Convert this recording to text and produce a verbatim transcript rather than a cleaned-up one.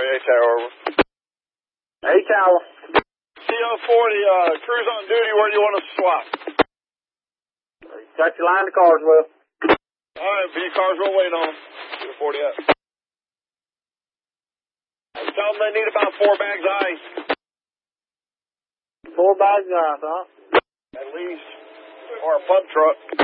A Tower. A Tower. C O forty, uh, crews on duty, where do you want us to swap? Got your line to Carswell. Alright, be Carswell, wait on them. C O forty up. Tell them they need about four bags of ice. Four bags of ice, huh? At least. Or a pump truck.